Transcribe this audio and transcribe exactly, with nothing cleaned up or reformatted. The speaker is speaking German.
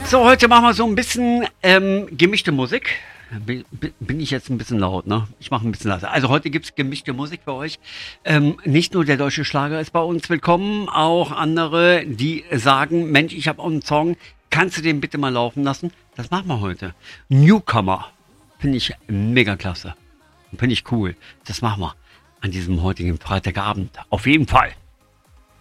So, heute machen wir so ein bisschen ähm, gemischte Musik. Bin, bin ich jetzt ein bisschen laut, ne? Ich mache ein bisschen leiser. Also heute gibt's gemischte Musik für euch. Ähm, nicht nur der deutsche Schlager ist bei uns willkommen, auch andere, die sagen, Mensch, ich habe auch einen Song, kannst du den bitte mal laufen lassen? Das machen wir heute. Newcomer, finde ich mega klasse. Finde ich cool. Das machen wir an diesem heutigen Freitagabend. Auf jeden Fall.